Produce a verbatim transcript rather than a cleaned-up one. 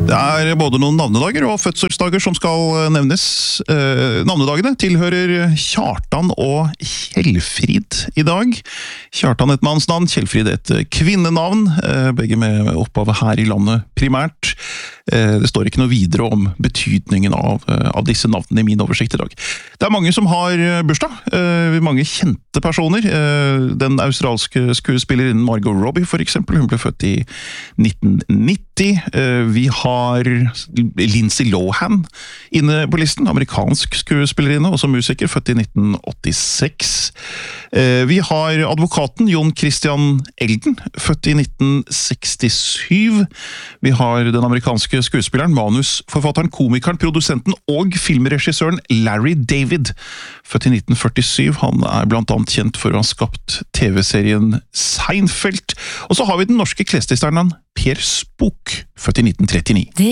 Det er både noen navnedager og fødselsdager som skal nevnes. Eh, navnedagene tilhører Kjartan og Kjellfrid i dag. Kjartan et mannsnavn, Kjellfrid et kvinnenavn, eh, begge med opphav her i landet primært. Eh, det står ikke noe videre om betydningen av, eh, av disse navnene i min oversikt i dag. Det er mange som har bursdag, eh, mange kjente personer. Eh, den australske skuespillerinnen Margot Robbie for eksempel, hun ble født i nitten nitti. Eh, vi har Lindsay Lohan inne på listen, amerikansk skuespillerinne, også musiker, født i nitten åttiseks. Vi har advokaten Jon Christian Elden, født i nitten sekstisju. Vi har den amerikanske skuespilleren, manusforfatteren, komikeren, produsenten og filmregissøren Larry David, født i nitten førtisju. Han er blant annet kjent for å ha skapt T V-serien Seinfeld. Og så har vi den norske klesdesigneren Per Spook, født i nitten trettini.